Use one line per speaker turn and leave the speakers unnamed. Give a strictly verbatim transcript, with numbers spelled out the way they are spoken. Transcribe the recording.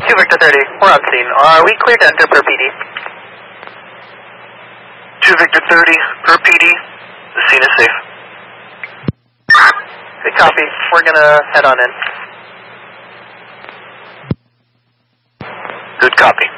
two Victor thirty, we're on scene. Are we cleared to enter per P D?
two Victor thirty, per P D. The scene is safe.
Good copy. We're gonna head on in.
Good copy.